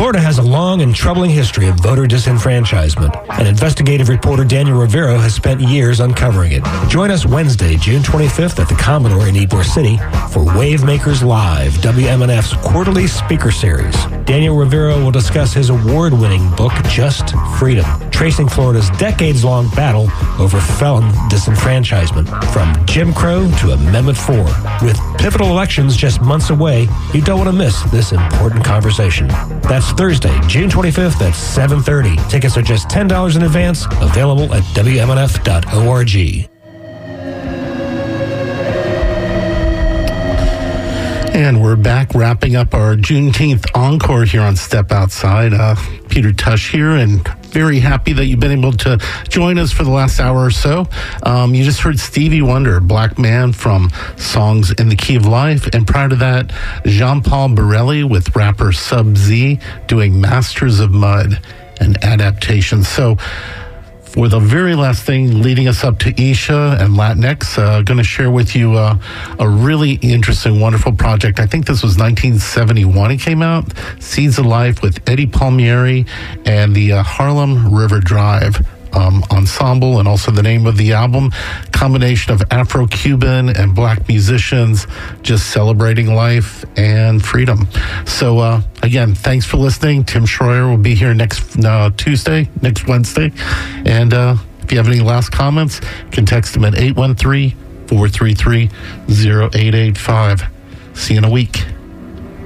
Florida has a long and troubling history of voter disenfranchisement, and investigative reporter Daniel Rivero has spent years uncovering it. Join us Wednesday, June 25th at the Commodore in Ybor City for Wavemakers Live, WMNF's quarterly speaker series. Daniel Rivero will discuss his award-winning book, Just Freedom, tracing Florida's decades-long battle over felon disenfranchisement, from Jim Crow to Amendment 4. With pivotal elections just months away, you don't want to miss this important conversation. That's Thursday, June 25th at 7:30. Tickets are just $10 in advance, available at WMNF.org. And we're back wrapping up our Juneteenth encore here on Step Outside. Peter Tush here, and very happy that you've been able to join us for the last hour or so. You just heard Stevie Wonder, Black Man, from Songs in the Key of Life. And prior to that, Jean-Paul Borelli with rapper Sub-Z doing Masters of Mud and Adaptation. So for the very last thing, leading us up to Isha and Latinx, going to share with you a really interesting, wonderful project. I think this was 1971 it came out, Seeds of Life with Eddie Palmieri and the Harlem River Drive ensemble, and also the name of the album, combination of Afro-Cuban and Black musicians just celebrating life and freedom. So again, thanks for listening. Tim Schroyer will be here next Wednesday, and if you have any last comments, you can text him at 813-433-0885. See you in a week.